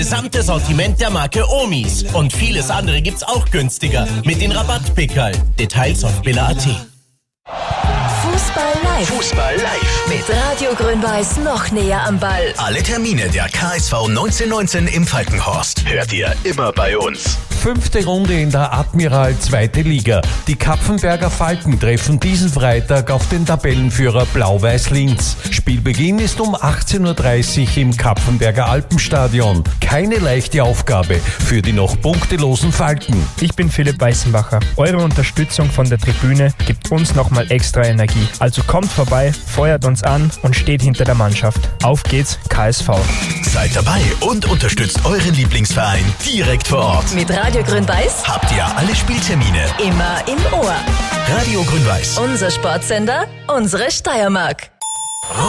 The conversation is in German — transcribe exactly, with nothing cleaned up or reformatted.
Gesamte Sortiment der Marke Omis. Und vieles andere gibt's auch günstiger. Mit den Rabattpickerl. Details auf billa punkt at. Fußball live. Fußball live. Mit Radio Grün-Weiß noch näher am Ball. Alle Termine der K S V neunzehnhundertneunzehn im Falkenhorst hört ihr immer bei uns. Fünfte Runde in der Admiral zweite Liga. Die Kapfenberger Falken treffen diesen Freitag auf den Tabellenführer Blau-Weiß Linz. Spielbeginn ist um achtzehn Uhr dreißig im Kapfenberger Alpenstadion. Keine leichte Aufgabe für die noch punktelosen Falken. Ich bin Philipp Weißenbacher. Eure Unterstützung von der Tribüne gibt uns nochmal extra Energie. Also kommt vorbei, feuert uns an und steht hinter der Mannschaft. Auf geht's, K S V. Seid dabei und unterstützt euren Lieblingsverein direkt vor Ort. Mit Radio Grün-Weiß Habt ihr alle Spieltermine immer im Ohr. Radio Grün-Weiß. Unser Sportsender, unsere Steiermark.